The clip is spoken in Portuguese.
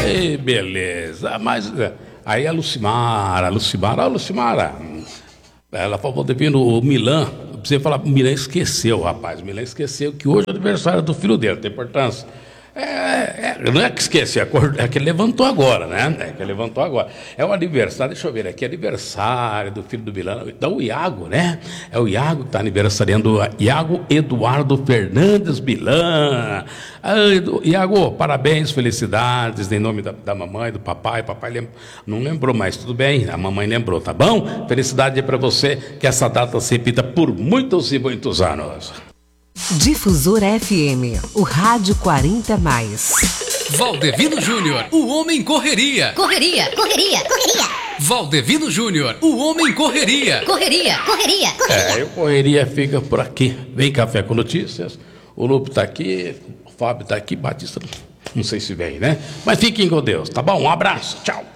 Ei, beleza. Mas aí a Lucimara, ela falou devendo o Milan. Você falar, o Milan esqueceu, rapaz. O Milan esqueceu que hoje é o aniversário do filho dele, tem importância. Não é que esqueceu, é que ele levantou agora, né? É que ele levantou agora. É o aniversário, deixa eu ver aqui, aniversário do filho do Milan, então o Iago, né? É o Iago que está aniversariando, Iago Eduardo Fernandes Milan. Iago, parabéns, felicidades, em nome da mamãe, do papai. Papai não lembrou, mas tudo bem, a mamãe lembrou, tá bom? Felicidade para você, que essa data se repita por muitos e muitos anos. Difusora FM, o rádio 40+. Valdevino Júnior, o homem correria. Correria. Valdevino Júnior, o homem correria. Correria. O Correria fica por aqui. Vem Café com Notícias. O Lupe tá aqui, o Fábio tá aqui, Batista não sei se vem, né? Mas fiquem com Deus, tá bom? Um abraço, tchau.